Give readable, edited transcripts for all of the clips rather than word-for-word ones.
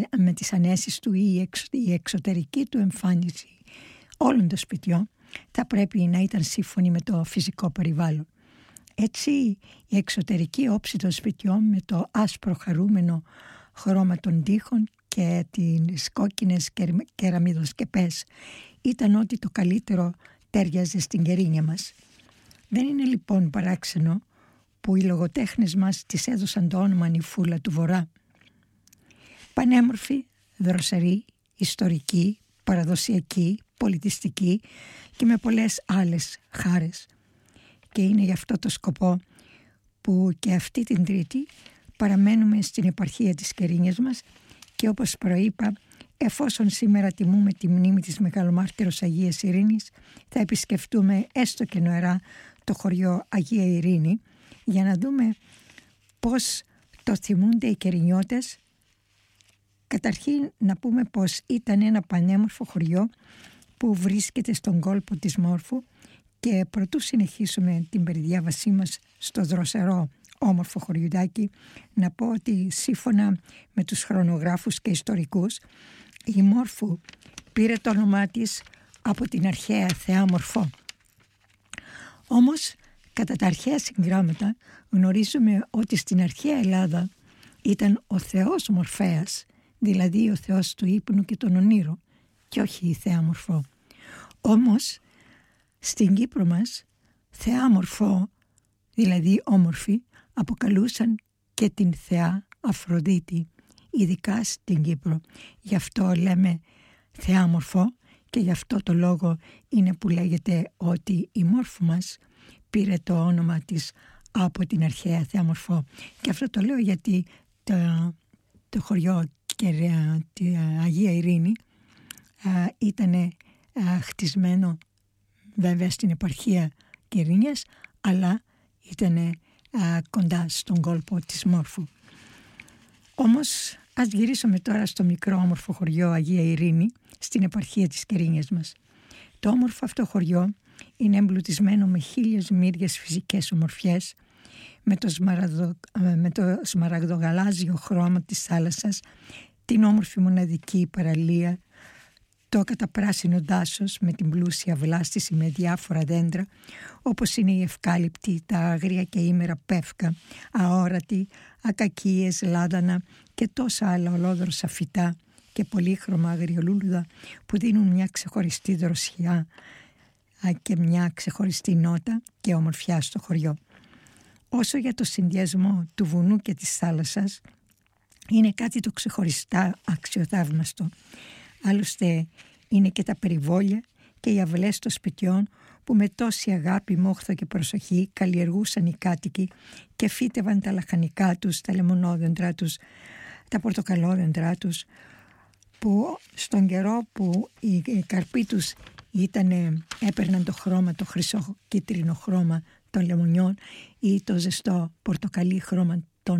με τις ανέσεις του ή η εξωτερική του εμφάνιση όλων των σπιτιών θα πρέπει να ήταν σύμφωνη με το φυσικό περιβάλλον. Έτσι η εξωτερική όψη των σπιτιών με το άσπρο χαρούμενο χρώμα των τοίχων και τις κόκκινες κεραμιδοσκεπές ήταν ό,τι το καλύτερο τέριαζε στην Κερίνια μας. Δεν είναι λοιπόν παράξενο που οι λογοτέχνες μας της έδωσαν το όνομα νυφούλα του Βορρά. Πανέμορφη, δροσερή, ιστορική, παραδοσιακή, πολιτιστική και με πολλές άλλες χάρες. Και είναι γι' αυτό το σκοπό που και αυτή την Τρίτη παραμένουμε στην επαρχία της Κερίνιας μας και όπως προείπα, εφόσον σήμερα τιμούμε τη μνήμη της Μεγαλομάρτυρος Αγίας Ειρήνης, θα επισκεφτούμε έστω και νοερά το χωριό Αγία Ειρήνη για να δούμε πώς το θυμούνται οι Κερινιώτες. Καταρχήν να πούμε πως ήταν ένα πανέμορφο χωριό που βρίσκεται στον κόλπο της Μόρφου και προτού συνεχίσουμε την περιδιάβασή μας στο δροσερό όμορφο χωριουδάκι, να πω ότι σύμφωνα με τους χρονογράφους και ιστορικούς, η Μόρφου πήρε το όνομά της από την αρχαία θεά Μορφώ. Όμως, κατά τα αρχαία συγγράμματα γνωρίζουμε ότι στην αρχαία Ελλάδα ήταν ο θεός Μορφέας, δηλαδή ο θεός του ύπνου και των ονείρων, και όχι η θεά Μορφώ. Όμως, στην Κύπρο μας, θεά Μορφώ, δηλαδή όμορφη, αποκαλούσαν και την θεά Αφροδίτη, ειδικά στην Κύπρο. Γι' αυτό λέμε θεά Μορφώ και γι' αυτό το λόγο είναι που λέγεται ότι η Μόρφου μας πήρε το όνομα της από την αρχαία θεά Μορφώ. Και αυτό το λέω γιατί το χωριό και τη Αγία Ειρήνη ήταν χτισμένο βέβαια στην επαρχία Κερίνιας, αλλά ήταν κοντά στον κόλπο της Μόρφου. Όμως ας γυρίσουμε τώρα στο μικρό όμορφο χωριό Αγία Ειρήνη στην επαρχία της Κερίνιας μας. Το όμορφο αυτό χωριό είναι εμπλουτισμένο με 1000 μύριες φυσικές ομορφιές, με το σμαραγδογαλάζιο χρώμα της θάλασσας, την όμορφη μοναδική παραλία, το καταπράσινο δάσος με την πλούσια βλάστηση με διάφορα δέντρα, όπως είναι η ευκάλυπτη, τα άγρια και ήμερα πεύκα, αόρατη, ακακίες, λάδανα και τόσα άλλα ολόδροσα φυτά και πολύχρωμα αγριολούλουδα που δίνουν μια ξεχωριστή δροσιά και μια ξεχωριστή νότα και ομορφιά στο χωριό. Όσο για το συνδυασμό του βουνού και της θάλασσας, είναι κάτι το ξεχωριστά αξιοθαύμαστο. Άλλωστε είναι και τα περιβόλια και οι αυλές των σπιτιών που με τόση αγάπη, μόχθο και προσοχή καλλιεργούσαν οι κάτοικοι και φύτευαν τα λαχανικά τους, τα λεμονόδεντρα τους, τα πορτοκαλόδεντρά τους, που στον καιρό που οι καρποί τους έπαιρναν το χρώμα, το χρυσό κίτρινο χρώμα των λεμονιών ή το ζεστό πορτοκαλί χρώμα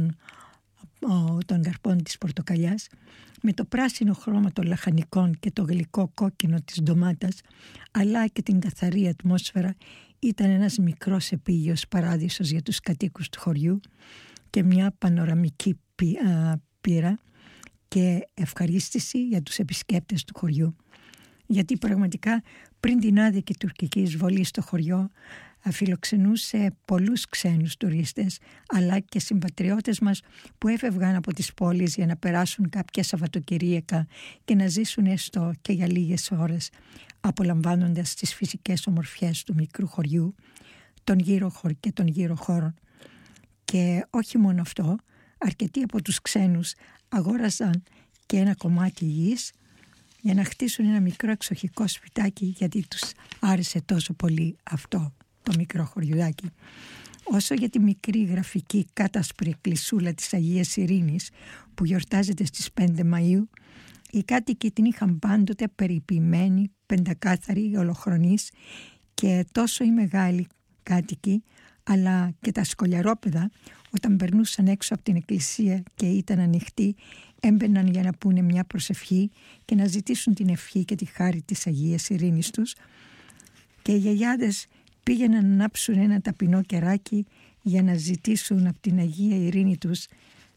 των καρπών της πορτοκαλιάς, με το πράσινο χρώμα των λαχανικών και το γλυκό κόκκινο της ντομάτας, αλλά και την καθαρή ατμόσφαιρα, ήταν ένας μικρός επίγειος παράδεισος για τους κατοίκους του χωριού και μια πανοραμική πύρα και ευχαρίστηση για τους επισκέπτες του χωριού. Γιατί πραγματικά πριν την άδικη τουρκική εισβολή στο χωριό φιλοξενούσε πολλούς ξένους τουρίστες, αλλά και συμπατριώτες μας που έφευγαν από τις πόλεις για να περάσουν κάποια Σαββατοκυριακά και να ζήσουν έστω και για λίγες ώρες, απολαμβάνοντας τις φυσικές ομορφιές του μικρού χωριού, και των γύρω χώρων. Και όχι μόνο αυτό, αρκετοί από τους ξένους αγόραζαν και ένα κομμάτι γης για να χτίσουν ένα μικρό εξοχικό σπιτάκι, γιατί τους άρεσε τόσο πολύ αυτό το μικρό χωριουδάκι. Όσο για τη μικρή γραφική κάτασπρη εκκλησούλα της Αγίας Ειρήνης που γιορτάζεται στις 5 Μαΐου, οι κάτοικοι την είχαν πάντοτε περιποιημένη, πεντακάθαρη, ολοχρονής, και τόσο οι μεγάλοι κάτοικοι αλλά και τα σκολιαρόπαιδα, όταν περνούσαν έξω από την εκκλησία και ήταν ανοιχτοί, έμπαιναν για να πούνε μια προσευχή και να ζητήσουν την ευχή και τη χάρη της Αγίας Ειρήνης τους, και οι γιαγιάδες πήγαιναν να ανάψουν ένα ταπεινό κεράκι για να ζητήσουν από την Αγία Ειρήνη τους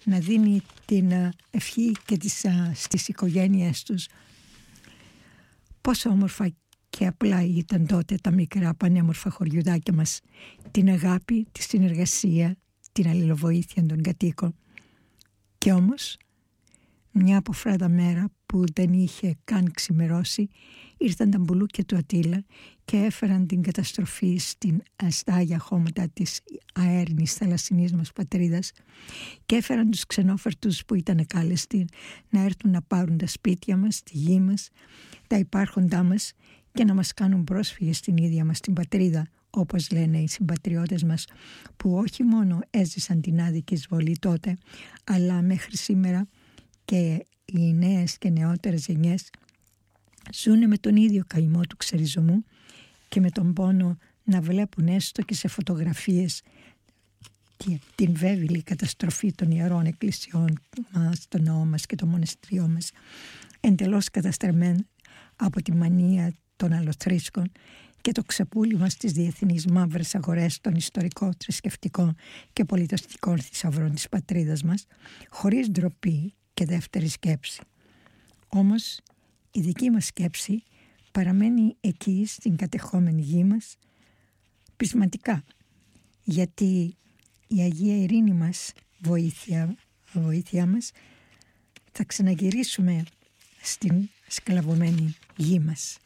να δίνει την ευχή και στις οικογένειές τους. Πόσο όμορφα και απλά ήταν τότε τα μικρά πανέμορφα χωριουδάκια μας. Την αγάπη, τη συνεργασία, την αλληλοβοήθεια των κατοίκων. Και όμως, μια αποφράτα μέρα που δεν είχε καν ξημερώσει, ήρθαν τα μπουλούκια του Ατήλα και έφεραν την καταστροφή στα Άγια Χώματα της αέρινης θαλασσινής μας πατρίδας και έφεραν τους ξενόφερτους που ήταν κάλεστοι να έρθουν να πάρουν τα σπίτια μας, τη γη μας, τα υπάρχοντά μας και να μας κάνουν πρόσφυγες στην ίδια μας την πατρίδα, όπως λένε οι συμπατριώτες μας που όχι μόνο έζησαν την άδικη εισβολή τότε, αλλά μέχρι σήμερα και οι νέες και νεότερες γενιές ζουν με τον ίδιο καημό του ξεριζωμού και με τον πόνο να βλέπουν έστω και σε φωτογραφίες την βέβηλη καταστροφή των ιερών εκκλησιών μας, των ναών μας και των μοναστηριών μας, εντελώς καταστραμμένα από τη μανία των αλλοθρήσκων και το ξεπούλημα στις διεθνείς μαύρες αγορές των ιστορικών, θρησκευτικών και πολιτιστικών θησαυρών της πατρίδας μας, χωρίς ντροπή και δεύτερη σκέψη. Όμως η δική μας σκέψη παραμένει εκεί στην κατεχόμενη γη μας πεισματικά, γιατί η Αγία Ειρήνη μας βοήθεια μας θα ξαναγυρίσουμε στην σκλαβωμένη γη μας.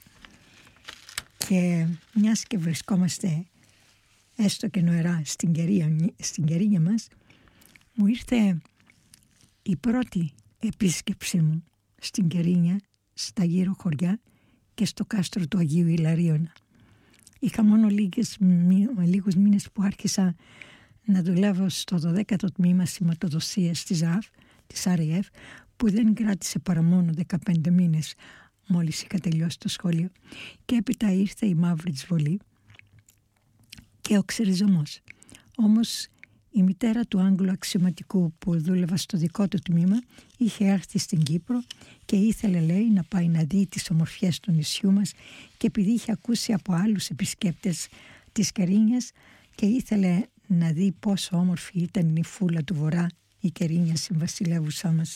Και μιας και βρισκόμαστε έστω και νοερά στην κερίνια μας, μου ήρθε η πρώτη επίσκεψή μου στην Κερίνια, στα γύρω χωριά και στο κάστρο του Αγίου Ιλαρίωνα. Είχα μόνο λίγους μήνες που άρχισα να δουλεύω στο 12ο τμήμα σηματοδοσίας της RAF, που δεν κράτησε παρά μόνο 15 μήνες μόλις είχα τελειώσει το σχολείο, και έπειτα ήρθε η μαύρη εισβολή και ο ξεριζωμός. Όμως η μητέρα του Άγγλου αξιωματικού που δούλευα στο δικό του τμήμα είχε έρθει στην Κύπρο και ήθελε, λέει, να πάει να δει τις ομορφιές του νησιού μας, και επειδή είχε ακούσει από άλλους επισκέπτες της Κερίνιας και ήθελε να δει πόσο όμορφη ήταν η φούλα του Βορρά, η Κερίνια συμβασιλεύουσά μας.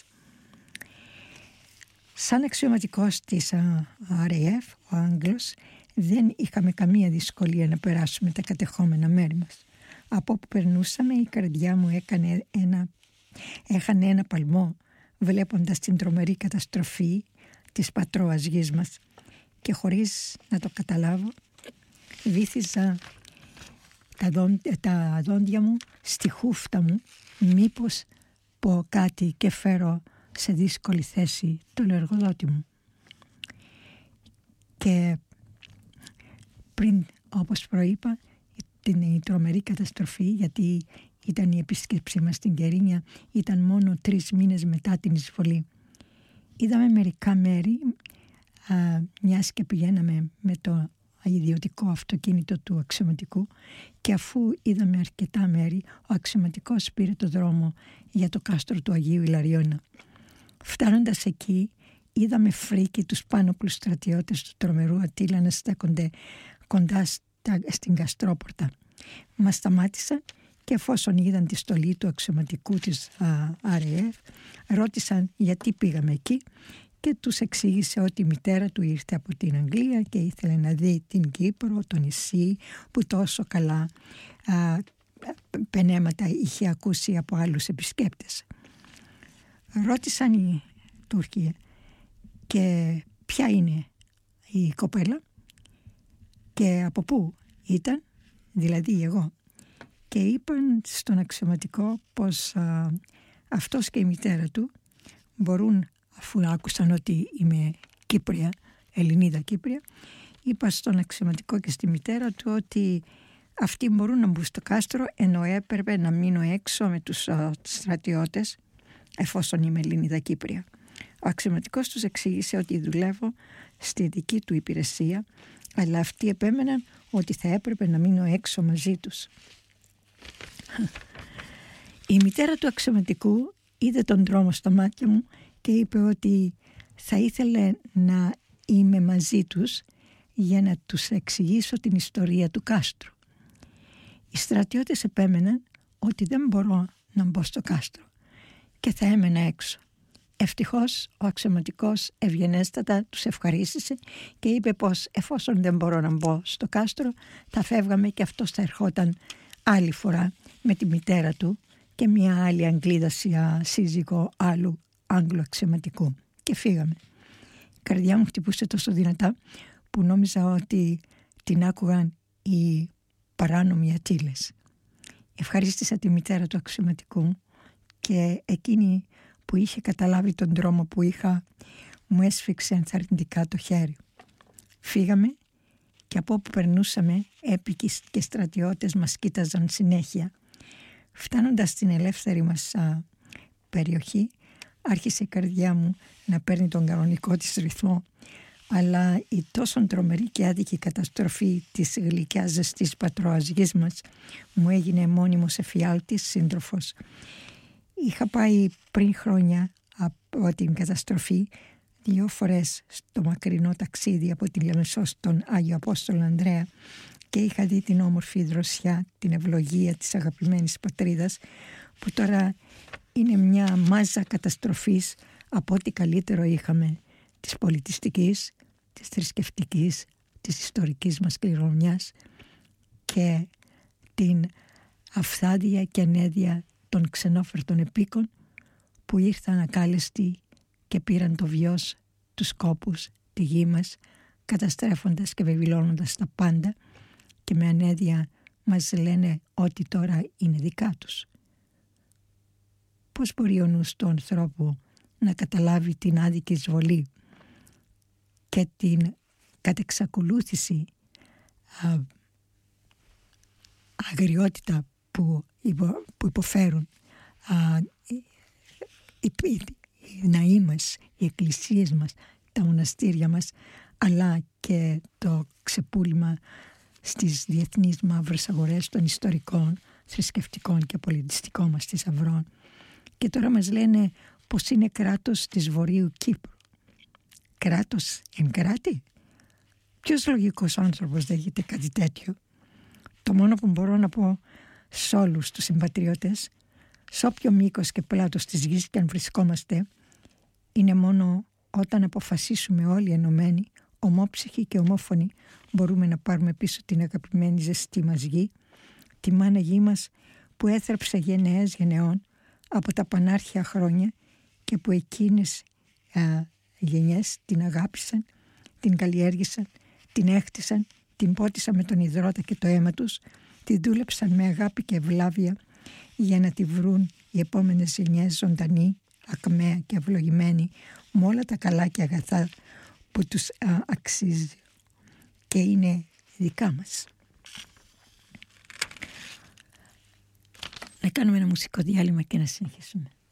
Σαν αξιωματικός της RAF, ο Άγγλος, δεν είχαμε καμία δυσκολία να περάσουμε τα κατεχόμενα μέρη μας. Από όπου περνούσαμε η καρδιά μου έχανε ένα παλμό βλέποντας την τρομερή καταστροφή της πατρόας γης μας, και χωρίς να το καταλάβω βύθιζα τα δόντια μου στη χούφτα μου, μήπως πω κάτι και φέρω σε δύσκολη θέση τον εργοδότη μου. Και πριν, όπως προείπα, η τρομερή καταστροφή, γιατί ήταν η επίσκεψή μας στην Κερίνια, ήταν μόνο 3 μήνες μετά την εισβολή. Είδαμε μερικά μέρη, μιας και πηγαίναμε με το ιδιωτικό αυτοκίνητο του αξιωματικού, και αφού είδαμε αρκετά μέρη, ο αξιωματικός πήρε το δρόμο για το κάστρο του Αγίου Ιλαριώνα. Φτάνοντας εκεί, είδαμε φρίκι τους πάνωπλους στρατιώτες του τρομερού Ατήλα να στέκονται κοντά στην καστρόπορτα. Μας σταμάτησαν και εφόσον είδαν τη στολή του αξιωματικού της RAF, ρώτησαν γιατί πήγαμε εκεί, και τους εξήγησε ότι η μητέρα του ήρθε από την Αγγλία και ήθελε να δει την Κύπρο, το νησί που τόσο καλά πενέματα είχε ακούσει από άλλους επισκέπτες. Ρώτησαν οι Τούρκοι και ποια είναι η κοπέλα και από πού ήταν, δηλαδή εγώ, και είπαν στον αξιωματικό πως αυτός και η μητέρα του μπορούν, αφού άκουσαν ότι είμαι Κύπρια, Ελληνίδα Κύπρια, είπα στον αξιωματικό και στη μητέρα του ότι αυτοί μπορούν να μπουν στο κάστρο, ενώ έπρεπε να μείνω έξω με τους στρατιώτες εφόσον είμαι Ελληνίδα Κύπρια. Ο αξιωματικός τους εξήγησε ότι δουλεύω στη δική του υπηρεσία, αλλά αυτοί επέμεναν ότι θα έπρεπε να μείνω έξω μαζί τους. Η μητέρα του αξιωματικού είδε τον δρόμο στα μάτια μου και είπε ότι θα ήθελε να είμαι μαζί τους για να τους εξηγήσω την ιστορία του κάστρου. Οι στρατιώτες επέμεναν ότι δεν μπορώ να μπω στο κάστρο, και θα έμενα έξω. Ευτυχώς ο αξιωματικός ευγενέστατα τους ευχαρίστησε και είπε πως εφόσον δεν μπορώ να μπω στο κάστρο, θα φεύγαμε και αυτός θα ερχόταν άλλη φορά με τη μητέρα του και μια άλλη Αγγλίδα σύζυγο άλλου Άγγλου αξιωματικού. Και φύγαμε. Η καρδιά μου χτυπούσε τόσο δυνατά που νόμιζα ότι την άκουγαν οι παράνομοι ατύλες. Ευχαρίστησα τη μητέρα του αξιωματικού και εκείνη που είχε καταλάβει τον τρόμο που είχα μου έσφιξε ενθαρρυντικά το χέρι. Φύγαμε και από όπου περνούσαμε έπικοι και στρατιώτες μας κοίταζαν συνέχεια. Φτάνοντας στην ελεύθερη μας περιοχή άρχισε η καρδιά μου να παίρνει τον κανονικό της ρυθμό, αλλά η τόσο τρομερή και άδικη καταστροφή της γλυκιάς ζεστής πατροαζγής μας μου έγινε μόνιμος εφιάλτης σύντροφος. Είχα πάει πριν χρόνια από την καταστροφή 2 φορές στο μακρινό ταξίδι από τη Λεμεσό στον Άγιο Απόστολο Ανδρέα και είχα δει την όμορφη δροσιά, την ευλογία της αγαπημένης πατρίδας που τώρα είναι μια μάζα καταστροφής από ό,τι καλύτερο είχαμε της πολιτιστικής, της θρησκευτικής, της ιστορικής μας κληρονομιάς και την αυθάδεια και ανέδεια των ξενόφερτων επίκων που ήρθαν ακάλεστοι και πήραν το βιός, τους κόπους, τη γη μας, καταστρέφοντας και βεβηλώνοντας τα πάντα και με ανέδεια μας λένε ότι τώρα είναι δικά τους. Πώς μπορεί ο νους του ανθρώπου να καταλάβει την άδικη εισβολή και την κατεξακολούθηση αγριότητα που υποφέρουν οι ναοί μας, οι εκκλησίες μας, τα μοναστήρια μας, αλλά και το ξεπούλημα στις διεθνείς μαύρες αγορές των ιστορικών, θρησκευτικών και πολιτιστικών μας θησαυρών. Και τώρα μας λένε πως είναι κράτος της Βορείου Κύπρου. Κράτος εν κράτη. Ποιος λογικός άνθρωπος δέχεται κάτι τέτοιο? Το μόνο που μπορώ να πω σε όλους τους συμπατριώτες, σε όποιο μήκος και πλάτος της γης και αν βρισκόμαστε, είναι μόνο όταν αποφασίσουμε όλοι ενωμένοι, ομόψυχοι και ομόφωνοι, μπορούμε να πάρουμε πίσω την αγαπημένη ζεστή μας γη, τη μάνα γη μας που έθρεψε γενναίες γενεών από τα πανάρχια χρόνια και που εκείνες γενιές την αγάπησαν, την καλλιέργησαν, την έχτισαν, την πότισαν με τον υδρότα και το αίμα τους, τη δούλεψαν με αγάπη και ευλάβεια για να τη βρουν οι επόμενες γενιές ζωντανή, ακμαία και ευλογημένη με όλα τα καλά και αγαθά που τους αξίζει και είναι δικά μας. Να κάνουμε ένα μουσικό διάλειμμα και να συνεχίσουμε.